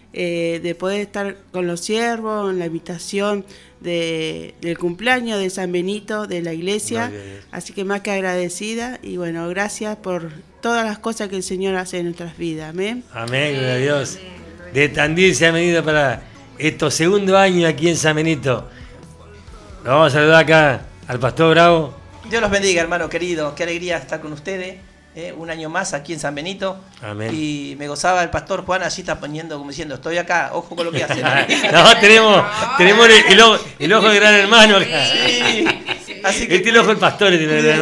de poder estar con los siervos, en la invitación del cumpleaños de San Benito, de la iglesia. Así que más que agradecida, y bueno, gracias por todas las cosas que el Señor hace en nuestras vidas. Amén. Amén, gloria a Dios. De Tandil se ha venido para estos segundo año aquí en San Benito. Lo vamos a saludar acá al Pastor Bravo. Dios los bendiga, hermano querido. Qué alegría estar con ustedes. Un año más aquí en San Benito. Amén. Y me gozaba el Pastor Juan, allí está poniendo como diciendo, estoy acá, ojo con lo que hacen. No, tenemos el ojo de gran hermano acá. Sí. Así que, el ojo del pastor.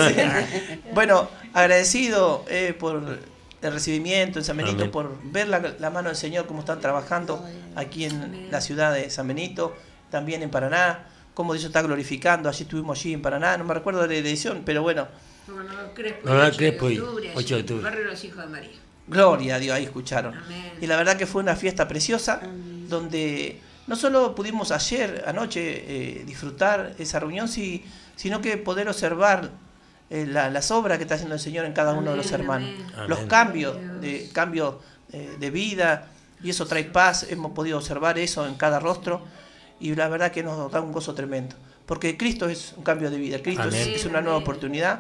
Bueno, agradecido por el recibimiento en San Benito. Amén. Por ver la mano del Señor, cómo están trabajando aquí en Amén. La ciudad de San Benito, también en Paraná, cómo Dios está glorificando. Allí estuvimos allí en Paraná, no me recuerdo de la edición, pero bueno. Crespo, 8 de octubre. Barrio de los Hijos de María. Gloria a Dios, ahí escucharon. Amén. Y la verdad que fue una fiesta preciosa, donde no solo pudimos anoche disfrutar esa reunión, sino que poder observar las obras que está haciendo el Señor en cada uno de los hermanos. Amén. Los cambios de vida, y eso trae paz. Hemos podido observar eso en cada rostro, y la verdad que nos da un gozo tremendo. Porque Cristo es un cambio de vida, Cristo es una nueva oportunidad.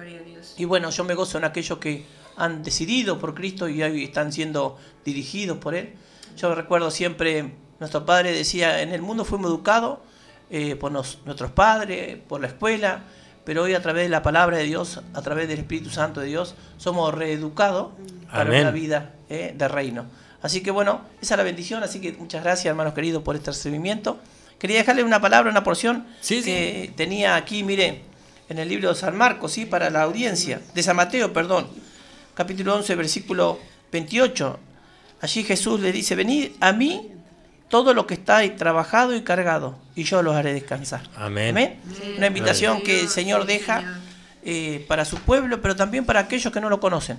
Y bueno, yo me gozo en aquellos que han decidido por Cristo y hoy están siendo dirigidos por Él. Yo recuerdo siempre, nuestro padre decía, en el mundo fuimos educados por nuestros padres, por la escuela, pero hoy a través de la palabra de Dios, a través del Espíritu Santo de Dios, somos reeducados para una vida de reino. Así que bueno, esa es la bendición, así que muchas gracias, hermanos queridos, por este recibimiento. Quería dejarle una palabra, una porción que tenía aquí, mire, en el libro de San Marcos, ¿sí? Para la audiencia, de San Mateo, perdón, capítulo 11, versículo 28. Allí Jesús le dice, venid a mí todo lo que estáis trabajado y cargado, y yo los haré descansar. Amén. ¿Amén? Una invitación que el Señor deja para su pueblo, pero también para aquellos que no lo conocen,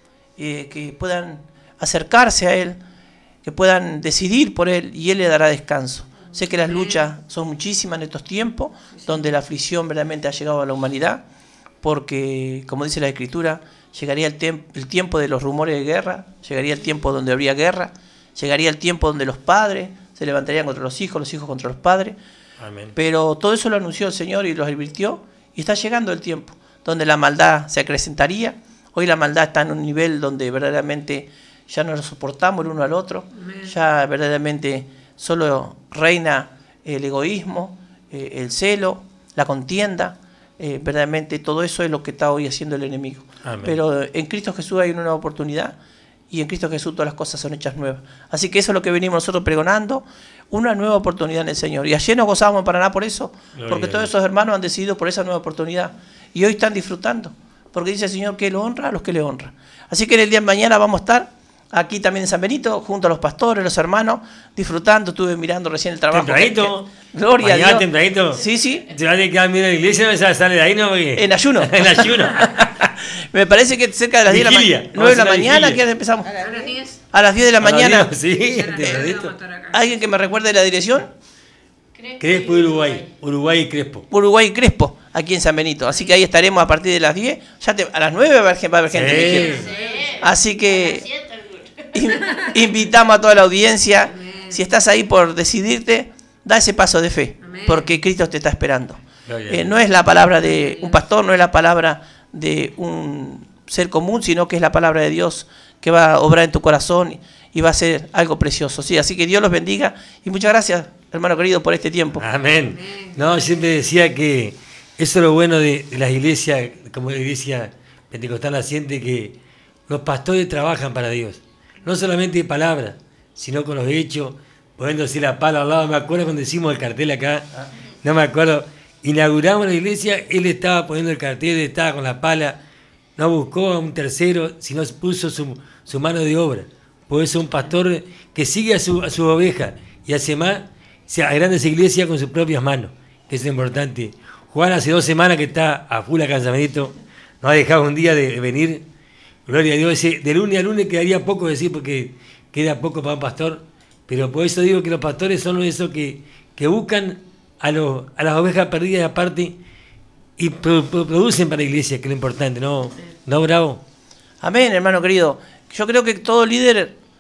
que puedan acercarse a Él, que puedan decidir por Él, y Él le dará descanso. Sé que las luchas son muchísimas en estos tiempos, donde la aflicción verdaderamente ha llegado a la humanidad, porque, como dice la Escritura, llegaría el tiempo de los rumores de guerra, llegaría el tiempo donde habría guerra, llegaría el tiempo donde los padres se levantarían contra los hijos contra los padres. Amén. Pero todo eso lo anunció el Señor y lo advirtió, y está llegando el tiempo donde la maldad se acrecentaría. Hoy la maldad está en un nivel donde verdaderamente ya no lo soportamos el uno al otro. Amén. Ya verdaderamente solo reina el egoísmo, el celo, la contienda. Verdaderamente todo eso es lo que está hoy haciendo el enemigo. Amén. Pero en Cristo Jesús hay una nueva oportunidad, y en Cristo Jesús todas las cosas son hechas nuevas. Así que eso es lo que venimos nosotros pregonando, una nueva oportunidad en el Señor. Y ayer nos gozábamos en Paraná por eso, porque todos esos hermanos han decidido por esa nueva oportunidad, y hoy están disfrutando, porque dice el Señor que Él honra a los que le honran. Así que en el día de mañana vamos a estar aquí también en San Benito, junto a los pastores, los hermanos, disfrutando. Estuve mirando recién el trabajo. ¿Tempranito? Gloria a Dios. ¿Tempranito? Sí. ¿Te vas a quedar mirando la iglesia? ¿No sale de ahí? ¿No? En ayuno. En ayuno. Me parece que cerca de las 10 de la mañana. 9 de la mañana, ¿qué hora empezamos? ¿A las 10? A las 10 de la mañana. Sí, ¿Alguien que me recuerde la dirección? Crespo y Uruguay. Uruguay y Crespo. Uruguay y Crespo, aquí en San Benito. Así que ahí estaremos a partir de las 10. A las 9 va a haber gente. Sí. Así que invitamos a toda la audiencia. Amén. Si estás ahí por decidirte, da ese paso de fe. Amén. Porque Cristo te está esperando. No es la palabra de un pastor, no es la palabra de un ser común, sino que es la palabra de Dios que va a obrar en tu corazón y va a ser algo precioso. Sí, así que Dios los bendiga y muchas gracias, hermano querido, por este tiempo. Amén. No, siempre decía que eso es lo bueno de las iglesias, como la iglesia pentecostal naciente, que los pastores trabajan para Dios. No solamente de palabras, sino con los hechos, poniendo así la pala al lado. Me acuerdo cuando hicimos el cartel acá, no me acuerdo, inauguramos la iglesia, él estaba poniendo el cartel, estaba con la pala, no buscó a un tercero, sino puso su mano de obra. Puede ser un pastor que sigue a su oveja y hace más, se agranda esa iglesia con sus propias manos, que es importante. Juan hace 2 semanas que está a full acá en San Benito, no ha dejado un día de venir. Gloria a Dios, de lunes a lunes quedaría poco decir porque queda poco para un pastor, pero por eso digo que los pastores son esos que buscan a las ovejas perdidas aparte y producen para la iglesia, que es lo importante, ¿no, Bravo? Amén, hermano querido. Yo creo que todo líder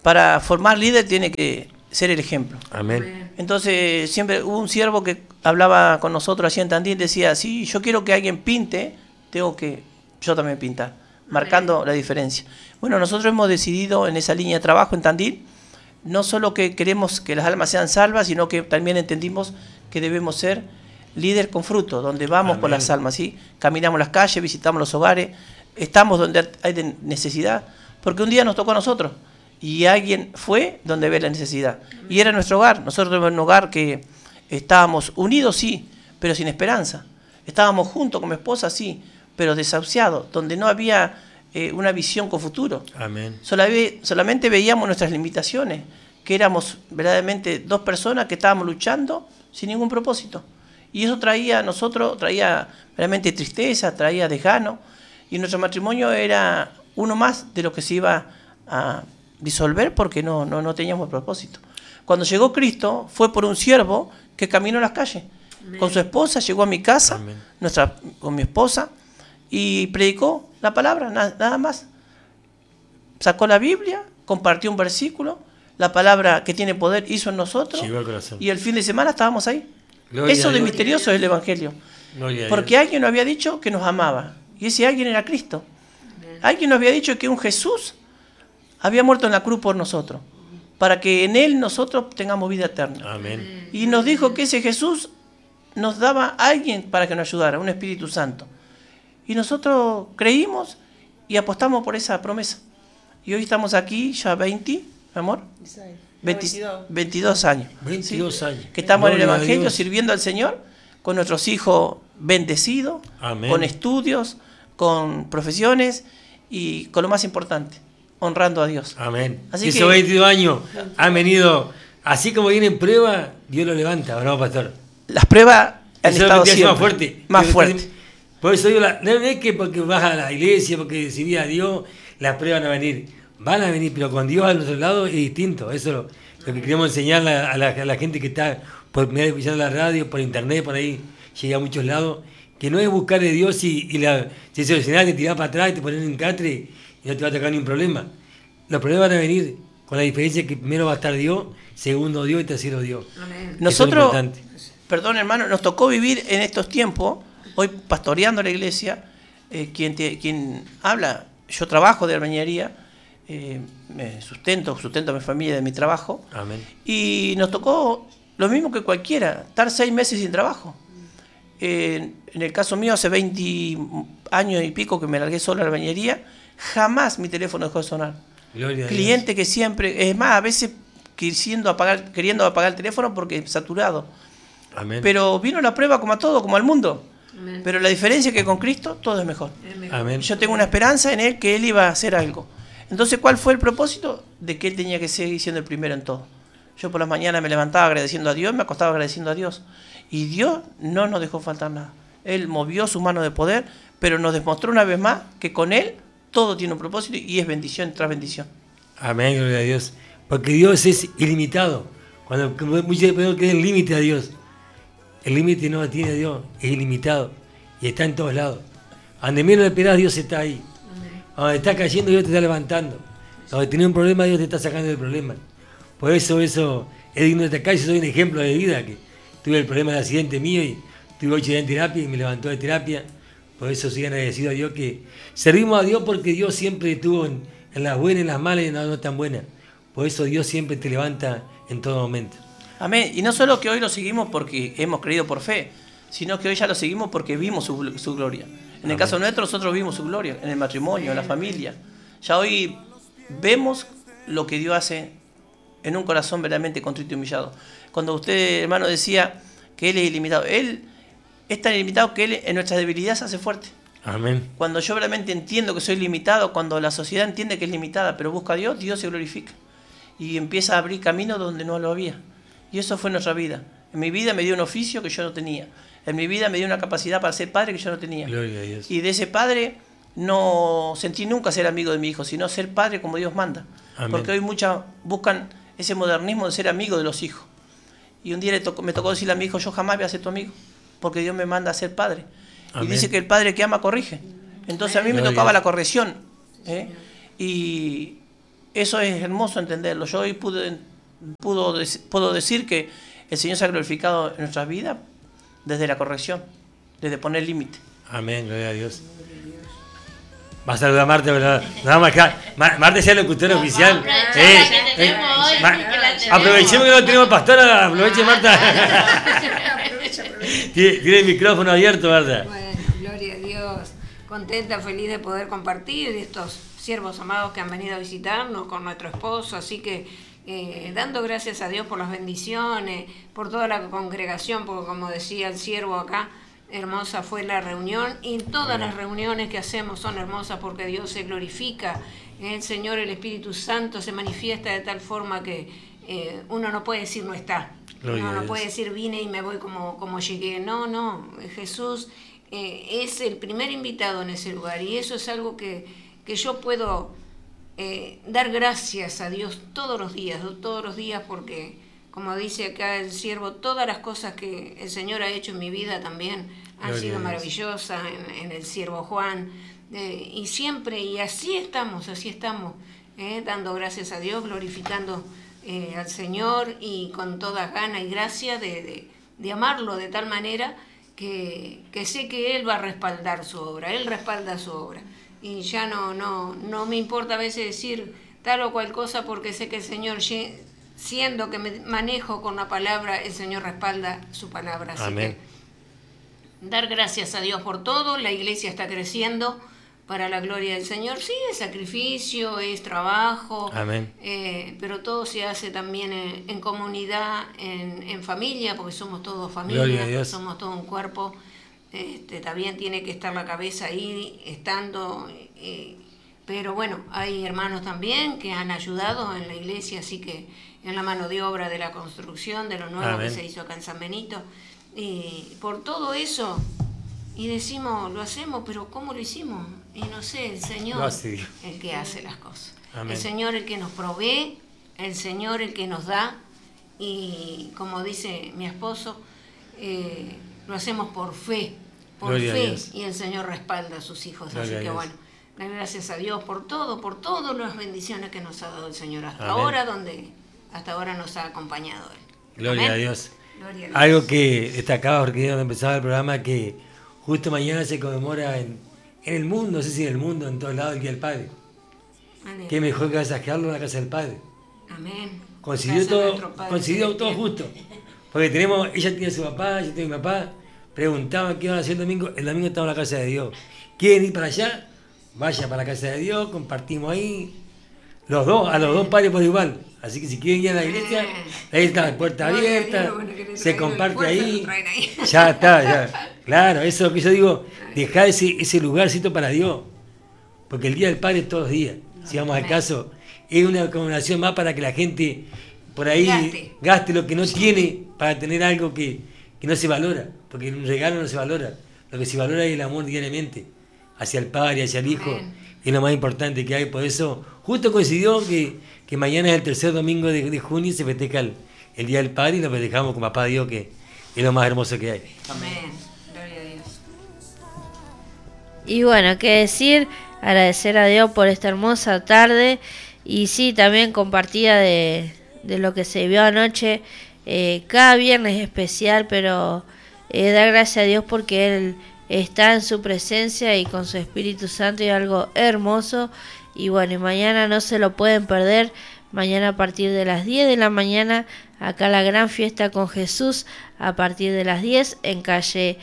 para formar líder tiene que ser el ejemplo. Amén. Entonces, siempre hubo un siervo que hablaba con nosotros allí en Tandil, decía, si yo quiero que alguien pinte, tengo que yo también pintar, marcando la diferencia. Bueno, nosotros hemos decidido en esa línea de trabajo en Tandil, no solo que queremos que las almas sean salvas, sino que también entendimos que debemos ser líder con fruto, donde vamos Amén. por las almas, ¿sí? Caminamos las calles, visitamos los hogares, estamos donde hay necesidad, porque un día nos tocó a nosotros, y alguien fue donde ve la necesidad. Y era nuestro hogar. Nosotros tenemos un hogar que estábamos unidos, sí, pero sin esperanza. Estábamos juntos con mi esposa, sí, pero desahuciados, donde no había una visión con futuro. Amén. Solamente veíamos nuestras limitaciones, que éramos verdaderamente dos personas que estábamos luchando sin ningún propósito. Y eso traía a nosotros, traía realmente tristeza, traía desgano, y nuestro matrimonio era uno más de lo que se iba a disolver porque no teníamos propósito. Cuando llegó Cristo, fue por un siervo que caminó las calles. Amén. Con su esposa, llegó a mi casa, con mi esposa, y predicó la palabra, nada más. Sacó la Biblia, compartió un versículo, la palabra que tiene poder hizo en nosotros, y el fin de semana estábamos ahí. Gloria Eso de misterioso es el Evangelio. Porque alguien nos había dicho que nos amaba, y ese alguien era Cristo. Amén. Alguien nos había dicho que un Jesús había muerto en la cruz por nosotros, para que en Él nosotros tengamos vida eterna. Amén. Y nos dijo que ese Jesús nos daba a alguien para que nos ayudara, un Espíritu Santo. Y nosotros creímos y apostamos por esa promesa. Y hoy estamos aquí ya 20, mi amor, 22 años. 22 ¿sí? años. Que estamos en el Evangelio sirviendo al Señor, con nuestros hijos bendecidos, Amén. Con estudios, con profesiones y con lo más importante, honrando a Dios. Amén. Así que esos 22 años han venido, así como vienen pruebas, Dios lo levanta, ¿no, pastor? Las pruebas han estado siempre más fuerte. Más fuerte. Por eso digo, no es que porque vas a la iglesia, porque decidí a Dios, las pruebas van a venir. Van a venir, pero con Dios a nuestro lado es distinto. Eso es lo que queremos enseñar a la gente que está por medio de escuchar la radio, por internet, por ahí, llega a muchos lados, que no es buscar de Dios y si se solucionar, te tirar para atrás, te poner en catre y no te va a tocar ni un problema. Los problemas van a venir con la diferencia que primero va a estar Dios, segundo Dios y tercero Dios. Amén. Nosotros, perdón hermano, nos tocó vivir en estos tiempos, hoy pastoreando la iglesia, quien habla, yo trabajo de albañilería, me sustento a mi familia de mi trabajo. Amén. Y nos tocó lo mismo que cualquiera, estar 6 meses sin trabajo. En el caso mío, hace 20 años y pico que me largué solo a la albañilería, jamás mi teléfono dejó de sonar. Gloria cliente que siempre, es más, a veces queriendo apagar el teléfono porque saturado. Amén. Pero vino la prueba como a todo, como al mundo. Amén. Pero la diferencia es que con Cristo todo es mejor. Amén. Yo tengo una esperanza en Él que Él iba a hacer algo. Entonces, ¿cuál fue el propósito? De que Él tenía que seguir siendo el primero en todo. Yo por las mañanas me levantaba agradeciendo a Dios, me acostaba agradeciendo a Dios. Y Dios no nos dejó faltar nada. Él movió su mano de poder, pero nos demostró una vez más que con Él todo tiene un propósito y es bendición tras bendición. Amén, gloria a Dios. Porque Dios es ilimitado. Cuando muchos creen que es el límite a Dios. El límite no lo tiene Dios, es ilimitado. Y está en todos lados. Donde menos le esperás, Dios está ahí. Donde está cayendo, Dios te está levantando. Donde tenés un problema, Dios te está sacando del problema. Por eso es digno de destacar. Yo soy un ejemplo de vida, que tuve el problema del accidente mío y tuve 8 días en terapia y me levantó de terapia. Por eso soy agradecido a Dios, que servimos a Dios porque Dios siempre estuvo en las buenas, en las malas y en las no tan buenas. Por eso Dios siempre te levanta en todo momento. Amén. Y no solo que hoy lo seguimos porque hemos creído por fe, sino que hoy ya lo seguimos porque vimos su gloria. En el caso nuestro, nosotros vimos su gloria, en el matrimonio, en la familia. Ya hoy vemos lo que Dios hace en un corazón verdaderamente contrito y humillado. Cuando usted, hermano, decía que Él es ilimitado, Él es tan ilimitado que Él en nuestras debilidades se hace fuerte. Amén. Cuando yo realmente entiendo que soy limitado, cuando la sociedad entiende que es limitada, pero busca a Dios, Dios se glorifica. Y empieza a abrir caminos donde no lo había. Y eso fue nuestra vida. En mi vida me dio un oficio que yo no tenía. En mi vida me dio una capacidad para ser padre que yo no tenía. Gloria a Dios. Y de ese padre no sentí nunca ser amigo de mi hijo, sino ser padre como Dios manda. Amén. Porque hoy muchas buscan ese modernismo de ser amigo de los hijos. Y un día me tocó decirle a mi hijo, yo jamás voy a ser tu amigo, porque Dios me manda a ser padre. Amén. Y dice que el padre que ama corrige. Entonces a mí me tocaba la corrección. Y eso es hermoso entenderlo. Yo hoy puedo decir que el Señor se ha glorificado en nuestras vidas desde la corrección, desde poner límite. Amén, gloria a Dios. Va a saludar a Marta, pero nada más acá. Marta es el locutor oficial. Aprovechemos que no tenemos pastora, aproveche Marta. Tiene el micrófono abierto, Marta. Bueno, gloria a Dios. Contenta, feliz de poder compartir estos siervos amados que han venido a visitarnos con nuestro esposo, así que dando gracias a Dios por las bendiciones, por toda la congregación, porque como decía el siervo acá, hermosa fue la reunión, y todas las reuniones que hacemos son hermosas porque Dios se glorifica, el Señor, el Espíritu Santo se manifiesta de tal forma que uno no puede decir no está, uno no puede decir vine y me voy como llegué, no, Jesús es el primer invitado en ese lugar, y eso es algo que yo puedo dar gracias a Dios todos los días, porque como dice acá el siervo, todas las cosas que el Señor ha hecho en mi vida también han sido maravillosas, en el siervo Juan, y siempre, y así estamos, dando gracias a Dios, glorificando al Señor, y con toda gana y gracia de amarlo de tal manera que sé que Él va a respaldar su obra, Él respalda su obra, y ya no me importa a veces decir tal o cual cosa, porque sé que el Señor, siendo que me manejo con la palabra, el Señor respalda su palabra. Así Amén. Que dar gracias a Dios por todo. La iglesia está creciendo para la gloria del Señor. Sí, es sacrificio, es trabajo. Amén. Pero todo se hace también en comunidad, en familia, porque somos todos Gloria a familia, Dios. somos todo un cuerpo. También tiene que estar la cabeza ahí, estando... pero bueno, hay hermanos también que han ayudado en la iglesia, así que en la mano de obra de la construcción, de lo nuevo Amén. que se hizo acá en San Benito. Y por todo eso, y decimos, lo hacemos, pero ¿cómo lo hicimos? Y no sé, el Señor el que hace las cosas. Amén. El Señor el que nos provee, el Señor el que nos da, y como dice mi esposo, lo hacemos por fe, Gloria a Dios. y el Señor respalda a sus hijos. Gloria Así a que Dios. bueno, dar gracias a Dios por todas las bendiciones que nos ha dado el Señor hasta Amén. ahora, hasta ahora nos ha acompañado Él. Gloria Amén. a Dios. Gloria a Dios. Algo que destacaba porque cuando empezaba el programa, que justo mañana se conmemora en el mundo, no sé si en el mundo, en todos lados, el Día del Padre. Amén. Qué mejor que sacarlo en la casa del Padre. Amén. Coincidió Gracias a nuestro todo, Padre coincidió todo celestial. justo. Porque ella tiene su papá, yo tengo mi papá. Preguntaban qué iban a hacer el domingo estaba en la casa de Dios. ¿Quieren ir para allá? Vaya para la casa de Dios, compartimos ahí. A los dos padres por igual. Así que si quieren ir a la iglesia, ahí está la puerta Gloria a abierta, Dios, bueno, que le se traigan comparte el fuerza, ahí. lo traen ahí. Ya está, ya. Claro, eso es lo que yo digo, dejar ese lugarcito para Dios. Porque el Día del Padre es todos los días. Si vamos al caso, es una conmemoración más para que la gente por ahí gaste lo que no tiene para tener algo que no se valora. Porque un regalo no se valora. Lo que se valora es el amor diariamente hacia el Padre, hacia el Hijo. Amén. Es lo más importante que hay. Por eso, justo coincidió que mañana es el tercer domingo de junio y se festeja el Día del Padre, y lo festejamos con Papá Dios, que es lo más hermoso que hay. Amén. Gloria a Dios. Y bueno, qué decir, agradecer a Dios por esta hermosa tarde, y sí, también compartida de lo que se vio anoche. Cada viernes es especial, pero dar gracias a Dios porque Él está en su presencia y con su Espíritu Santo, y algo hermoso. Y bueno, y mañana no se lo pueden perder. Mañana a partir de las 10 de la mañana, acá la gran fiesta con Jesús, a partir de las 10 en calle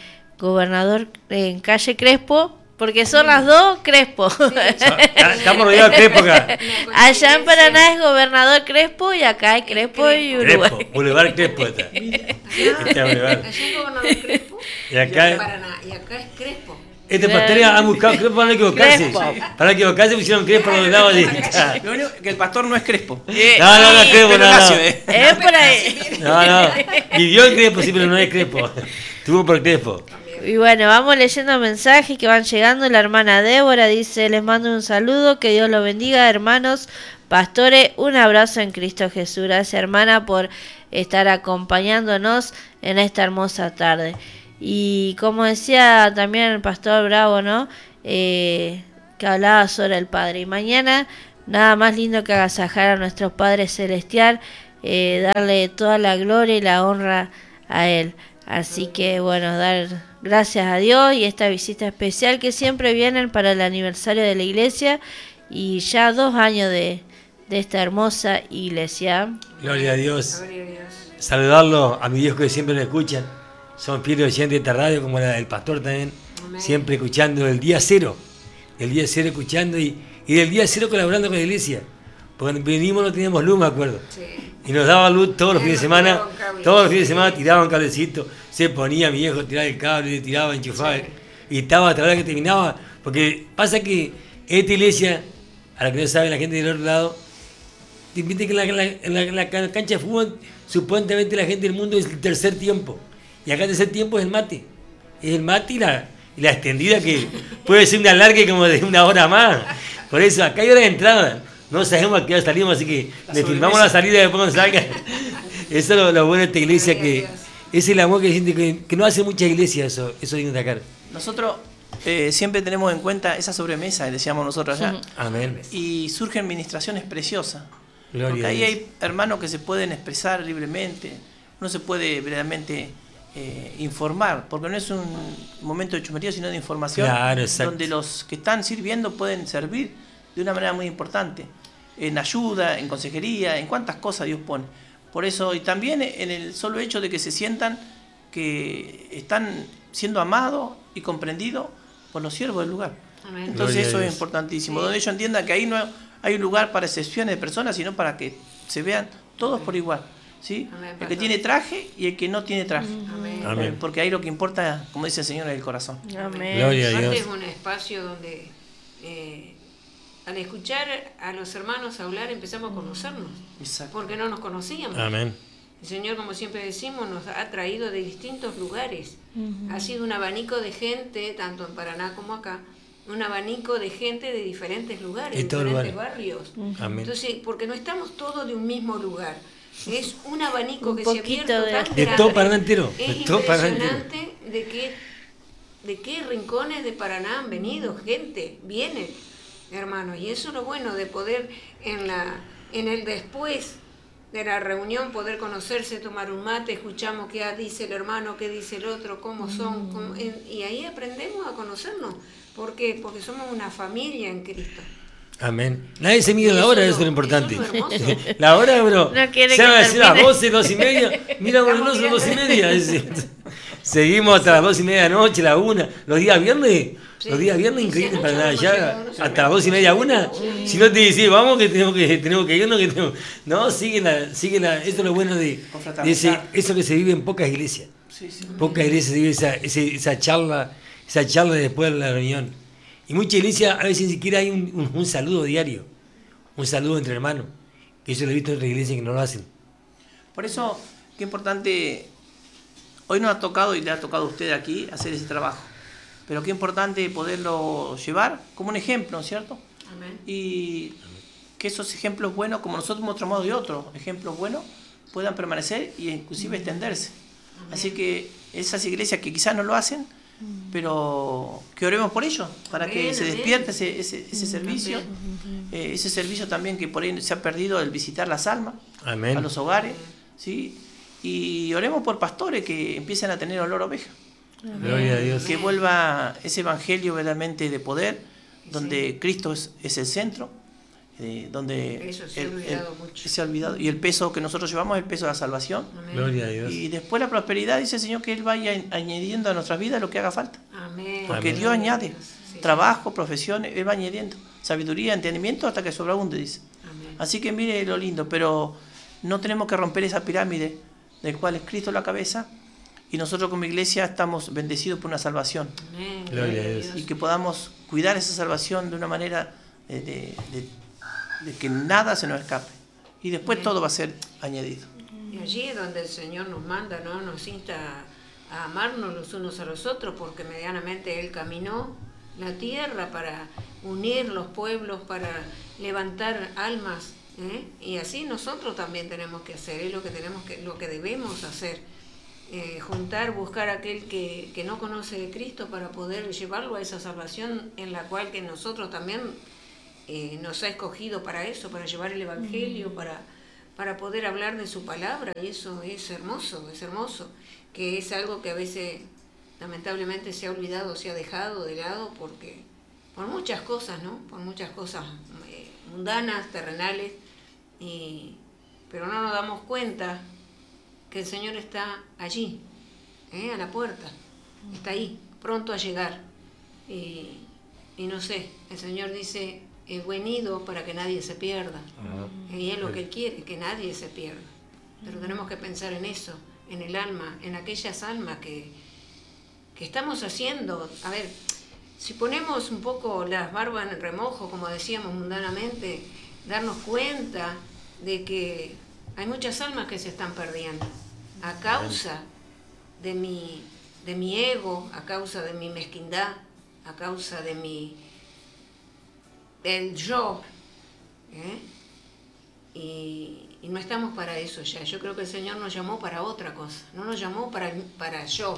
Crespo, porque son las dos Crespo. Estamos rodeados de Crespo acá. Allá en Paraná es Gobernador Crespo, y acá hay Crespo y Uruguay. Crespo, Boulevard Crespo está. Está Boulevard. Allá es Gobernador Crespo Y acá es- Paraná, y acá es Crespo. Esta pastorea han buscado Crespo para no equivocarse. Crespo. Para no equivocarse pusieron Crespo a los lados. Lo único que el pastor no es Crespo. No, Crespo, Pero no. Ignacio, Es por ahí. No. Vivió en Crespo, sí, pero no es Crespo. Estuvo por Crespo. Y bueno, vamos leyendo mensajes que van llegando. La hermana Débora dice: les mando un saludo, que Dios los bendiga, hermanos pastores, un abrazo en Cristo Jesús. Gracias, hermana, por estar acompañándonos en esta hermosa tarde. Y como decía también el pastor Bravo, ¿no? Que hablaba sobre el Padre. Y mañana nada más lindo que agasajar a nuestro Padre Celestial, darle toda la gloria y la honra a Él. Así que bueno, dar gracias a Dios y esta visita especial que siempre vienen para el aniversario de la iglesia y ya 2 años de esta hermosa iglesia. Gloria a Dios. Gloria a Dios. Saludarlo a mis viejos que siempre nos escuchan. Son fieles oyentes de esta radio, como el pastor también. Amén. Siempre escuchando el día cero. El día cero escuchando y del día cero colaborando con la iglesia. Porque cuando venimos no teníamos luz, me acuerdo. Sí. Y nos daba luz todos los fines de semana. Tiraban cable. Todos los fines de semana tiraban cablecito. Se ponía mi viejo a tirar el cable, tiraba, enchufaba. Sí. Y estaba hasta la hora que terminaba. Porque pasa que esta iglesia, a la que no sabe la gente del otro lado, viste que en la cancha de fútbol, supuestamente la gente del mundo es el tercer tiempo. Y acá el tercer tiempo es el mate. Es el mate y la extendida que puede ser un alargue como de 1 hora más. Por eso, acá hay hora de entrada. No sabemos a qué hora salimos, así que le filmamos la salida y después cuando salga. Eso es lo bueno de esta iglesia, que es el amor que siente, que no hace muchas iglesias, eso es de destacar. Nosotros siempre tenemos en cuenta esa sobremesa, decíamos nosotros allá. Amén. Y surgen ministraciones preciosas. Gloria Porque a ahí Dios. hay hermanos que se pueden expresar libremente. Uno se puede verdaderamente informar, porque no es un momento de chumería, sino de información. Claro, exacto. Donde los que están sirviendo pueden servir de una manera muy importante. En ayuda, en consejería, en cuántas cosas Dios pone. Por eso, y también en el solo hecho de que se sientan que están siendo amados y comprendidos por los siervos del lugar. Amén. Entonces Gloria a eso es Dios. importantísimo. Sí. Donde ellos entiendan que ahí no hay un lugar para excepciones de personas, sino para que se vean todos por igual. ¿Sí? Amén, El que pastor. tiene traje y el que no tiene traje. Amén. Amén. Porque ahí lo que importa, como dice el Señor, es el corazón. Amén. Gloria a Aparte Dios. es un espacio donde al escuchar a los hermanos hablar empezamos a conocernos, Exacto. porque no nos conocíamos. Amén. El Señor, como siempre decimos, nos ha traído de distintos lugares. Ha sido un abanico de gente, tanto en Paraná como acá, un abanico de gente de diferentes lugares, De todos diferentes lugares. barrios. Amén. Entonces, porque no estamos todos de un mismo lugar. Es un abanico Un que se ha poquito abierto de- tan De grande. todo Paraná entero. Es De todo Paraná entero. impresionante de qué rincones de Paraná han venido gente, vienen, hermanos. Y eso es lo bueno de poder en el después de la reunión poder conocerse, tomar un mate, escuchamos qué dice el hermano, qué dice el otro, cómo son, y ahí aprendemos a conocernos. ¿Por qué? Porque somos una familia en Cristo. Amén. Nadie se mide la hora, eso es lo importante. Eso es lo hermoso. La hora, bro. No quiere Se que van a decir las termine. 12, 2:30. Mira, bueno, no son 2:30. Seguimos hasta las 2:30 de la noche, la 1. Los días viernes, Sí. increíble Sí, para nada. anoche Ya no hasta las 2:30, 1. Si no te dices, vamos que tenemos que irnos, que tenemos. No, sigue la. Eso es lo bueno de eso que se vive en pocas iglesias. Sí, sí. Pocas iglesias se vive esa charla después de la reunión. Y muchas iglesias a veces ni siquiera hay un saludo diario, un saludo entre hermanos. Que eso lo he visto en otras iglesias que no lo hacen. Por eso, qué importante, hoy nos ha tocado y le ha tocado a usted aquí hacer ese trabajo. Pero qué importante poderlo llevar como un ejemplo, ¿no es cierto? Amén. Y que esos ejemplos buenos, como nosotros hemos tomado de otros ejemplos buenos, puedan permanecer e inclusive extenderse. Así que esas iglesias que quizás no lo hacen, pero que oremos por ellos, para que Amén, se amén. despierte ese servicio, ese servicio también que por ahí se ha perdido, el visitar las almas Amén. a los hogares, ¿sí? Y oremos por pastores que empiecen a tener olor a oveja, Gloria a Dios. que vuelva ese evangelio verdaderamente de poder, donde Cristo es el centro, donde Eso se ha olvidado mucho. se ha olvidado, y el peso que nosotros llevamos es el peso de la salvación, Amén. Gloria a Dios. y después la prosperidad, dice el Señor, que Él vaya añadiendo a nuestras vidas lo que haga falta, Amén. porque Amén. Dios añade Sí. trabajo, profesiones, Él va añadiendo sabiduría, entendimiento hasta que sobreabunde, dice. Amén. Así que mire lo lindo, pero no tenemos que romper esa pirámide del cual es Cristo la cabeza, y nosotros como iglesia estamos bendecidos por una salvación, Amén. Gloria a Dios. y que podamos cuidar esa salvación de una manera de que nada se nos escape, y después Amén. todo va a ser añadido. Y allí es donde el Señor nos manda, ¿no? Nos insta a amarnos los unos a los otros, porque medianamente Él caminó la tierra para unir los pueblos, para levantar almas, ¿eh? Y así nosotros también tenemos que hacer, es lo que debemos hacer. Juntar, buscar a aquel que no conoce de Cristo para poder llevarlo a esa salvación en la cual que nosotros también nos ha escogido para eso, para llevar el Evangelio, para poder hablar de su palabra, y eso es hermoso, que es algo que a veces lamentablemente se ha olvidado, se ha dejado de lado, porque por muchas cosas, ¿no? Por muchas cosas mundanas, terrenales, pero no nos damos cuenta que el Señor está allí, a la puerta, está ahí, pronto a llegar. Y no sé, el Señor dice, he venido para que nadie se pierda. Y es lo que Él quiere, que nadie se pierda. Pero tenemos que pensar en eso, en el alma, en aquellas almas que estamos haciendo. A ver, si ponemos un poco las barbas en remojo, como decíamos mundanamente, darnos cuenta de que hay muchas almas que se están perdiendo a causa de mi ego, a causa de mi mezquindad, a causa de del yo, y no estamos para eso ya. Yo creo que el Señor nos llamó para otra cosa, no nos llamó para yo,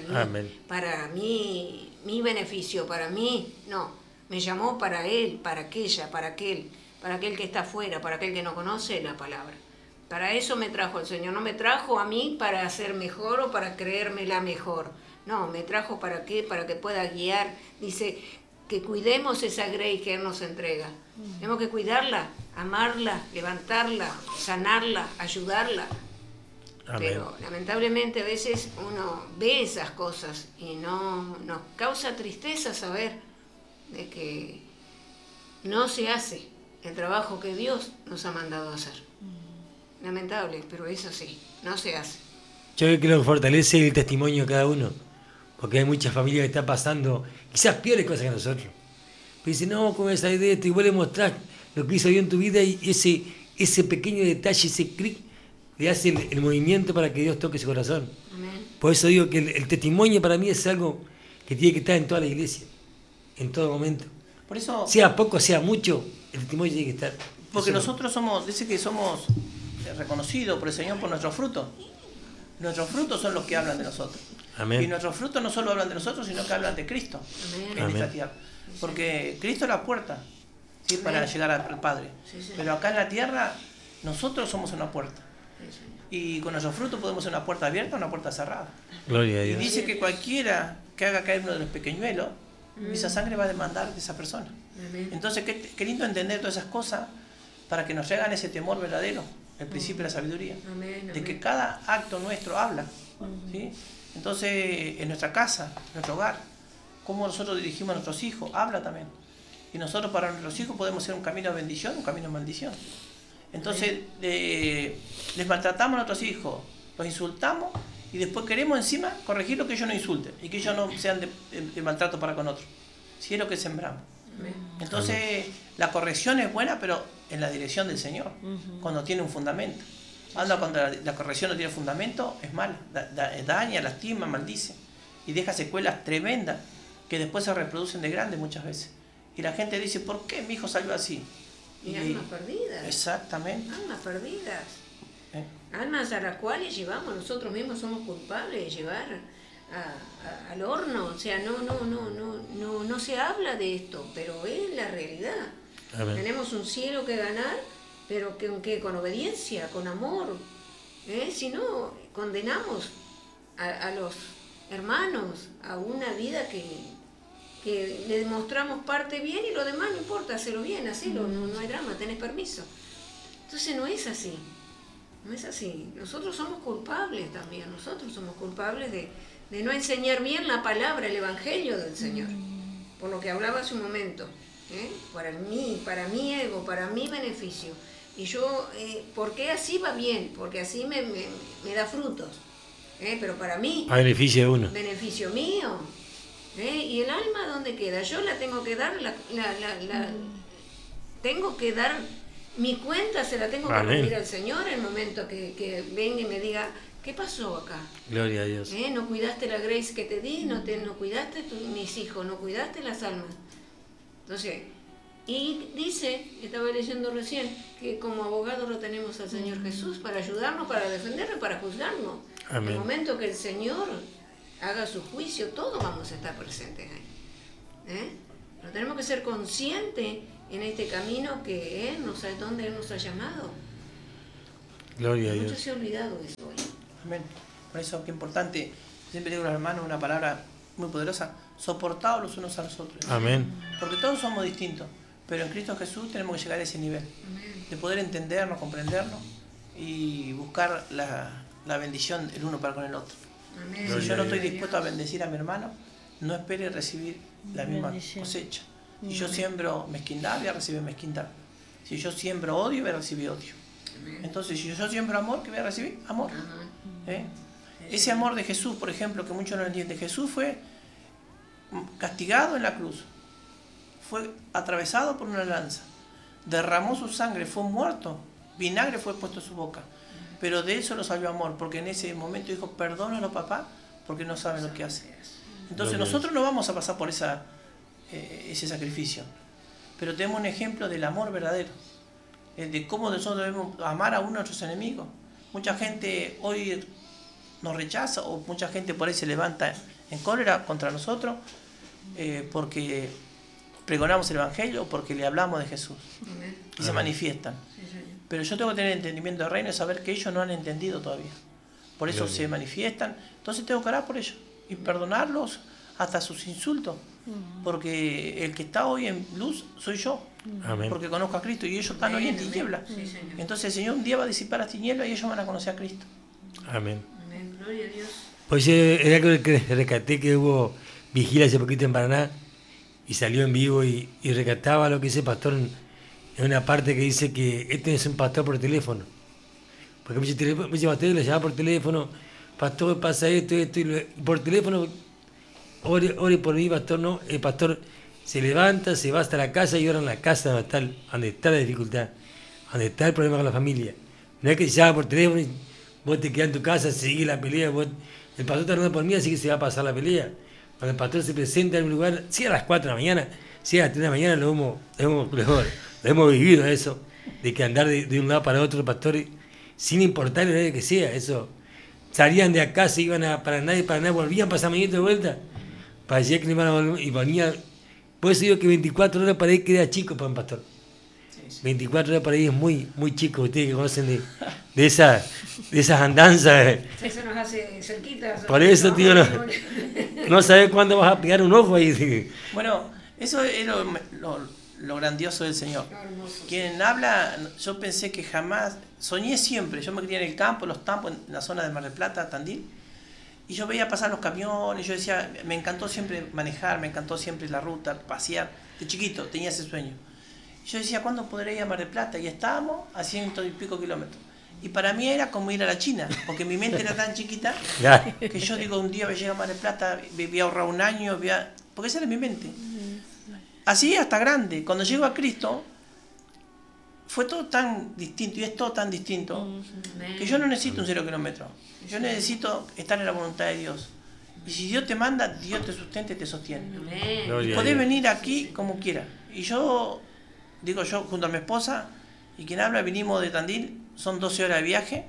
para mi beneficio, para mí, no, me llamó para Él, para aquella, para aquel que está afuera, para aquel que no conoce la palabra. Para eso me trajo el Señor, no me trajo a mí para ser mejor o para creérmela mejor. No, me trajo para qué, para que pueda guiar. Dice que cuidemos esa grey que Él nos entrega. Tenemos que cuidarla, amarla, levantarla, sanarla, ayudarla. Amén. Pero lamentablemente a veces uno ve esas cosas y nos causa tristeza saber de que no se hace el trabajo que Dios nos ha mandado a hacer. Lamentable, pero es así, no se hace. Yo creo que lo que fortalece el testimonio de cada uno, porque hay muchas familias que están pasando quizás peores cosas que nosotros. Pero dicen, no, con esa idea te vuelve a mostrar lo que hizo Dios en tu vida, y ese pequeño detalle, ese clic, le hace el movimiento para que Dios toque su corazón. Amén. Por eso digo que el testimonio para mí es algo que tiene que estar en toda la iglesia, en todo momento. Por eso, sea poco, sea mucho, el testimonio tiene que estar. Porque nosotros dice que somos reconocidos por el Señor por nuestros frutos. Nuestros frutos son los que hablan de nosotros. Amén. Y nuestros frutos no solo hablan de nosotros, sino que hablan de Cristo. Amén. En esta tierra. Porque Cristo es la puerta, ¿sí? Para llegar al Padre. Sí. Pero acá en la tierra, nosotros somos una puerta. Y con nuestros frutos podemos ser una puerta abierta o una puerta cerrada. Gloria a Dios. Y dice que cualquiera que haga caer uno de los pequeñuelos, esa sangre va a demandar de esa persona. Amén. Entonces, qué lindo entender todas esas cosas para que nos llegan ese temor verdadero, el principio de la sabiduría. Amén. De que cada acto nuestro habla. ¿Sí? Entonces, en nuestra casa, en nuestro hogar, cómo nosotros dirigimos a nuestros hijos, habla también. Y nosotros para nuestros hijos podemos ser un camino de bendición, un camino de maldición. Entonces, les maltratamos a nuestros hijos, los insultamos y después queremos encima corregir lo que ellos no insulten y que ellos no sean de maltrato para con otros. Si es lo que sembramos. Entonces, la corrección es buena, pero en la dirección del Señor, cuando tiene un fundamento. Cuando la corrección no tiene fundamento, es mal, daña, lastima, maldice y deja secuelas tremendas que después se reproducen de grande muchas veces. Y la gente dice, ¿por qué mi hijo salió así? Y almas perdidas. Exactamente. Almas perdidas. Almas a las cuales llevamos, nosotros mismos somos culpables de llevar al horno. O sea, no se habla de esto, pero es la realidad. Amén. Tenemos un cielo que ganar, pero con obediencia, con amor. Si no, condenamos a los hermanos a una vida que le demostramos parte bien y lo demás no importa, hacerlo bien, hacerlo, no hay drama, tenés permiso. Entonces no es así, no es así. Nosotros somos culpables también, nosotros somos culpables de no enseñar bien la palabra, el evangelio del Señor, por lo que hablaba hace un momento, para mi ego, para mi beneficio. Y yo, ¿por qué así va bien? Porque así me da frutos, pero para mí, a beneficio de uno. Beneficio mío. ¿Y el alma dónde queda? Yo la tengo que dar, tengo que dar mi cuenta, se la tengo que rendir al Señor en el momento que venga y me diga, ¿qué pasó acá? Gloria a Dios. No cuidaste la grace que te di, no cuidaste mis hijos, no cuidaste las almas. Entonces, y dice, estaba leyendo recién, que como abogado lo tenemos al Señor Jesús para ayudarnos, para defendernos, para juzgarnos. En el momento que el Señor haga su juicio, todos vamos a estar presentes ahí. Pero tenemos que ser conscientes en este camino que Él nos ha, donde Él nos ha llamado. Gloria a Mucho Dios. se ha olvidado de eso hoy. Amén. Por eso qué importante, siempre digo a los hermanos una palabra muy poderosa, soportados los unos a los otros. Amén. Porque todos somos distintos, pero en Cristo Jesús tenemos que llegar a ese nivel, de poder entendernos, comprendernos y buscar la bendición el uno para con el otro. Amén. Si yo no estoy dispuesto a bendecir a mi hermano, no espere recibir la misma cosecha. Si yo siembro mezquindad, voy a recibir mezquindad. Si yo siembro odio, voy a recibir odio. Entonces, si yo siembro amor, ¿qué voy a recibir? Amor. Ese amor de Jesús, por ejemplo, que muchos no entienden, Jesús fue castigado en la cruz, fue atravesado por una lanza, derramó su sangre, fue muerto, vinagre fue puesto en su boca, pero de eso lo salió amor, porque en ese momento dijo, perdónalo papá, porque no saben lo que hacen. Entonces nosotros no vamos a pasar por ese sacrificio, pero tenemos un ejemplo del amor verdadero, de cómo nosotros debemos amar a uno de nuestros enemigos. Mucha gente hoy nos rechaza, o mucha gente por ahí se levanta en cólera contra nosotros, porque pregonamos el Evangelio o porque le hablamos de Jesús. Y se manifiestan. Pero yo tengo que tener entendimiento del reino y saber que ellos no han entendido todavía. Por eso se manifiestan. Entonces tengo que orar por ellos y perdonarlos hasta sus insultos. Porque el que está hoy en luz soy yo. Amén. Porque conozco a Cristo y ellos están hoy en tinieblas. Entonces el Señor un día va a disipar las tinieblas y ellos van a conocer a Cristo. Amén. Amén. Gloria a Dios. Pues era algo que rescaté, que hubo vigilia hace poquito en Paraná y salió en vivo y rescataba lo que dice el pastor en una parte que dice que este es un pastor por teléfono. Porque me dice pastor, le llama por teléfono, pastor, pasa esto, y por teléfono, ore por mí, pastor, no. El pastor se levanta, se va hasta la casa y ora en la casa donde está la dificultad, donde está el problema con la familia. No es que se llama por teléfono y vos te quedás en tu casa, seguís la pelea, el pastor está orando por mí, así que se va a pasar la pelea. Cuando el pastor se presenta en un lugar, si a las 4 de la mañana, si a las 3 de la mañana, lo hemos vivido eso, de que andar de un lado para otro, los pastores, sin importar el área que sea, eso. Salían de acá, se iban a Paraná, volvían, pasaban de vuelta. Parecía que no iban a volver, y venía. Por eso digo que 24 horas para ahí queda chico para un pastor. 24 horas para ahí es muy, muy chico, ustedes que conocen de esas andanzas. Eso nos hace cerquita. Por eso, tío, no sabes cuándo vas a pegar un ojo ahí. Bueno, eso es lo grandioso del Señor. Quien habla, yo pensé que jamás, soñé siempre, yo me crié en el campo, los campos, en la zona de Mar del Plata, Tandil, y yo veía pasar los camiones, yo decía, me encantó siempre manejar, me encantó siempre la ruta, pasear, de chiquito tenía ese sueño. Yo decía, ¿cuándo podré ir a Mar del Plata? Y estábamos a 100 y pico kilómetros. Y para mí era como ir a la China, porque mi mente era tan chiquita que yo digo, un día voy a llegar a Mar del Plata, voy a ahorrar un año, porque esa era mi mente. Así hasta grande. Cuando llego a Cristo, fue todo tan distinto, y es todo tan distinto, que yo no necesito un 0 kilómetro. Yo necesito estar en la voluntad de Dios. Y si Dios te manda, Dios te sustenta y te sostiene. Y podés venir aquí como quieras. Y yo, digo yo, junto a mi esposa, y quien habla, vinimos de Tandil, son 12 horas de viaje,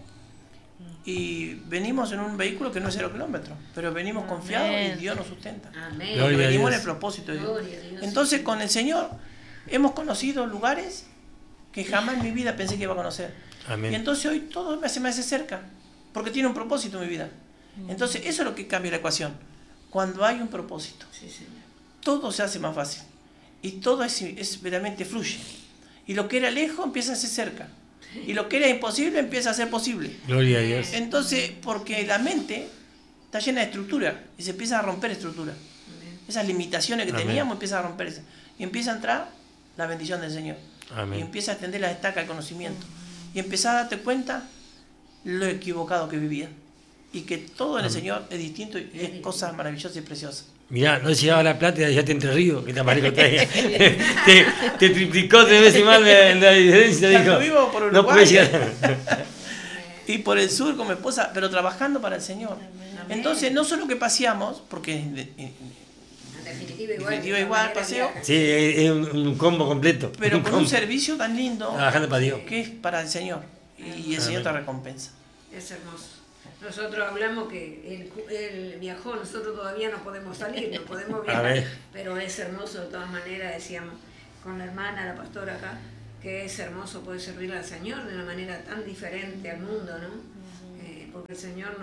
y venimos en un vehículo que no es 0 kilómetros, pero venimos confiados y Dios nos sustenta. Amén. Y venimos en el propósito de Dios. Entonces con el Señor hemos conocido lugares que jamás en mi vida pensé que iba a conocer. Amén. Y entonces hoy todo se me hace cerca, porque tiene un propósito en mi vida. Entonces eso es lo que cambia la ecuación. Cuando hay un propósito, todo se hace más fácil. Y todo es verdaderamente fluye. Y lo que era lejos empieza a ser cerca. Y lo que era imposible empieza a ser posible. Gloria a Dios. Entonces, porque la mente está llena de estructura y se empieza a romper estructura. Esas limitaciones que teníamos empiezan a romperse. Y empieza a entrar la bendición del Señor. Amén. Y empieza a extender las estacas del conocimiento. Y empieza a darte cuenta lo equivocado que vivías. Y que todo en el Señor es distinto y es cosas maravillosas y preciosas. Mirá, no llegaba la plata y ya te Entre Ríos, que te marico te triplicó 3 veces más la diferencia, dijo. Vivo por Uruguay, no puede llegar. Y por el sur con mi esposa, pero trabajando para el Señor. Entonces, no solo que paseamos, porque en definitiva igual paseo. Sí, es un combo completo. Pero con un servicio tan lindo, trabajando para Dios, que es para el Señor. Y el Señor te recompensa. Es hermoso. Nosotros hablamos que él viajó, nosotros todavía no podemos salir, no podemos viajar, pero es hermoso de todas maneras, decíamos, con la hermana, la pastora acá, que es hermoso poder servir al Señor de una manera tan diferente al mundo, ¿no? Porque el Señor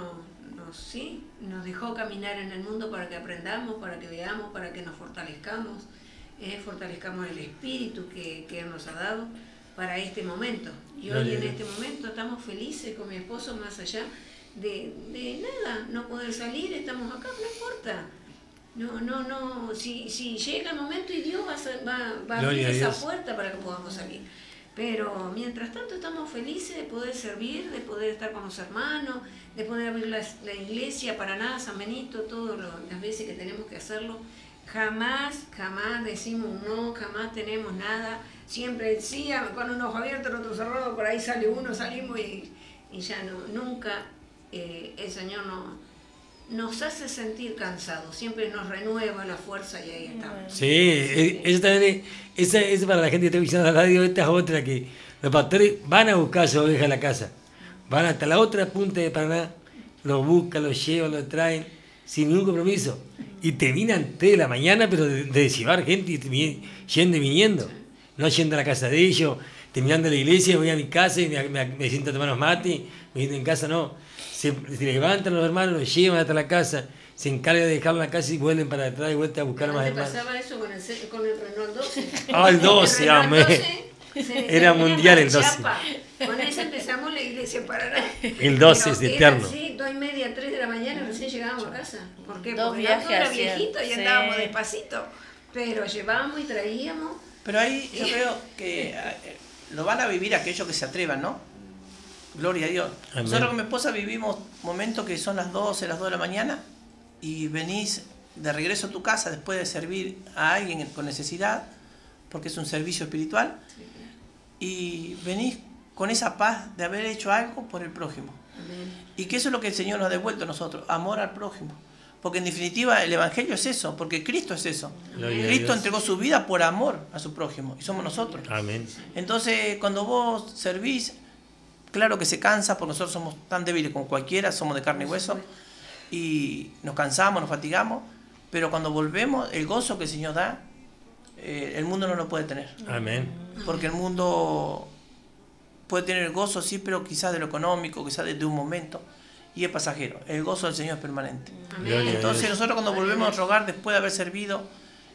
nos dejó caminar en el mundo para que aprendamos, para que veamos, para que nos fortalezcamos, fortalezcamos el espíritu que Él nos ha dado para este momento. Y hoy en este momento estamos felices con mi esposo, más allá de nada, no poder salir, estamos acá, no importa. No, si llega el momento y Dios va a abrir esa puerta para que podamos salir. Pero mientras tanto estamos felices de poder servir, de poder estar con los hermanos, de poder abrir la iglesia para nada, San Benito, todas las veces que tenemos que hacerlo. Jamás decimos no, jamás tenemos nada. Siempre sí, con un ojo abierto, el otro cerrado, por ahí sale uno, salimos y ya nunca el Señor nos hace sentir cansados, siempre nos renueva la fuerza y ahí estamos. Sí, eso también es para la gente que está escuchando la radio. Esta es otra, que los pastores van a buscar a su oveja a la casa, van hasta la otra punta de Paraná, los buscan, los llevan, los traen sin ningún compromiso y terminan 3 de la mañana, pero de llevar gente y yendo y viniendo, no yendo a la casa de ellos, terminando la iglesia, voy a mi casa y me siento a tomar los mates, me siento en casa, no. Se levantan los hermanos, los llevan hasta la casa, se encargan de dejarlo en la casa y vuelven para atrás y vuelven a buscar más hermanos. Pasaba eso con el Renault 12. Ah, el 12, amén. Era mundial el 12. Con eso empezamos la iglesia en Paraná. El 12 es eterno. Sí, 2:30, 3 de la mañana recién llegábamos a casa. ¿Por qué? Dos Porque viajes era hacían. viejito y andábamos despacito. Pero llevábamos y traíamos. Pero ahí yo creo que lo van a vivir aquellos que se atrevan, ¿no? Gloria a Dios. Amén. Nosotros con mi esposa vivimos momentos que son las 12, las 2 de la mañana y venís de regreso a tu casa después de servir a alguien con necesidad, porque es un servicio espiritual, y venís con esa paz de haber hecho algo por el prójimo. Amén. Y que eso es lo que el Señor nos ha devuelto a nosotros, amor al prójimo. Porque en definitiva el Evangelio es eso, porque Cristo es eso. Gloria a Cristo Dios. entregó su vida por amor a su prójimo, y somos nosotros. Amén. Entonces, cuando vos servís, claro que se cansa, porque nosotros somos tan débiles como cualquiera, somos de carne y hueso, y nos cansamos, nos fatigamos, pero cuando volvemos, el gozo que el Señor da, el mundo no lo puede tener. Amén. Porque el mundo puede tener el gozo, sí, pero quizás de lo económico, quizás de un momento, y es pasajero. El gozo del Señor es permanente. Amén. Entonces nosotros cuando volvemos a rogar después de haber servido,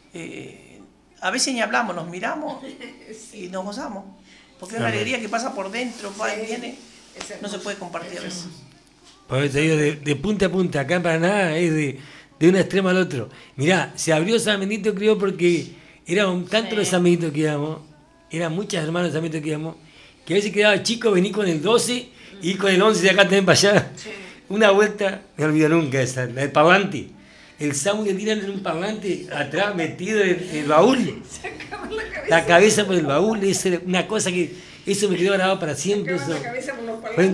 a veces ni hablamos, nos miramos y nos gozamos. Porque es una alegría que pasa por dentro, va y viene, no se puede compartir a veces. Por eso te digo, de punta a punta, acá en Paraná es de un extremo al otro. Mirá, se abrió San Benito, creo, porque era tanto los San Benito que íbamos, eran muchas hermanas de San Benito que íbamos, que a veces quedaba chico, vení con el 12 y con el 11 de acá también para allá. Sí. Una vuelta, me olvido nunca esa, la del parlante. El Samuel le tiran en un parlante atrás metido en el baúl. Sacamos La cabeza por el baúl, es una cosa que eso me quedó grabado para siempre. sacamos Eso. la cabeza por los Fue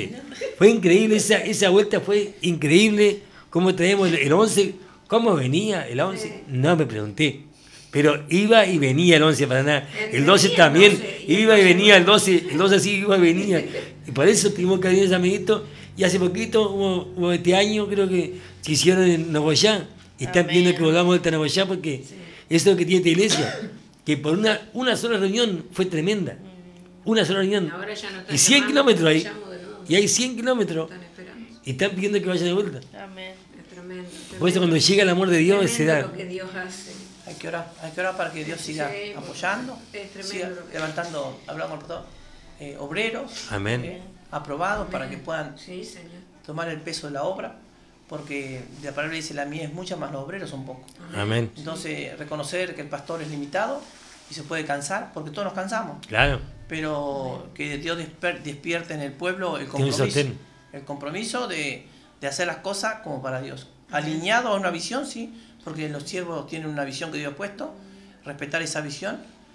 increíble, esa vuelta fue increíble. Cómo traíamos el 11, cómo venía el 11, no me pregunté. Pero iba y venía el 11 para nada. El 12 también, iba y venía el 12 sí iba y venía. Y por eso tuvimos que venir ese amiguito. Y hace poquito, hubo este año, creo que se hicieron en Nogoyá. Y están pidiendo que volvamos a Nogoyá porque eso es lo que tiene esta iglesia. Que por una sola reunión fue tremenda. Una sola reunión. Ahora ya no están Y 100 llamando, kilómetros ahí. llamo de nuevo. Y hay 100 kilómetros. Están esperando. Y están pidiendo que vaya de vuelta. Amén. Es tremendo. Por eso cuando llega el amor de Dios se da. Lo que Dios hace. Hay que orar para que Dios siga Sí, apoyando, es tremendo siga lo que- levantando, hablamos con el pastor, obreros, Amén. aprobados para que puedan Sí, Señor. tomar el peso de la obra, porque la palabra dice la mía es mucha, más los obreros son pocos. Amén. Entonces, reconocer que el pastor es limitado y se puede cansar, porque todos nos cansamos, Claro. pero que Dios despierte en el pueblo el Tiene un compromiso, sostén. el compromiso de hacer las cosas como para Dios. Alineado a una visión, sí, porque los siervos tienen una visión que Dios ha puesto, respetar esa visión,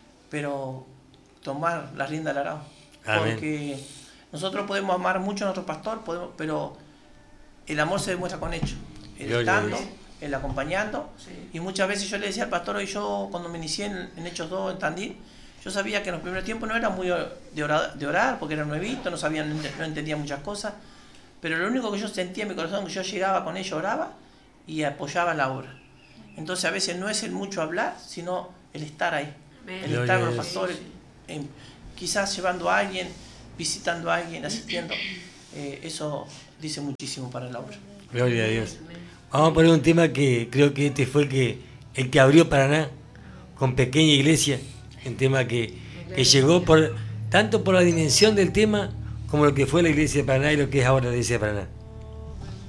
pero tomar la rienda del arado. Amén. Porque nosotros podemos amar mucho a nuestro pastor, pero el amor se demuestra con hechos, el Gloria a estando, Dios. el acompañando. Sí. Y muchas veces yo le decía al pastor, hoy yo cuando me inicié en Hechos 2 en Tandil, yo sabía que en los primeros tiempos no era muy de orar porque era nuevito, no entendía muchas cosas, pero lo único que yo sentía en mi corazón, que yo llegaba con ellos, oraba y apoyaba la obra. Entonces a veces no es el mucho hablar, sino el estar ahí. el estar con los pastores, quizás llevando a alguien, visitando a alguien, asistiendo, eso dice muchísimo para la obra. Gloria a Dios. Vamos a poner un tema que creo que este fue el que abrió Paraná con Pequeña Iglesia, un tema que llegó tanto por la dimensión del tema como lo que fue la Iglesia de Paraná y lo que es ahora la Iglesia de Paraná.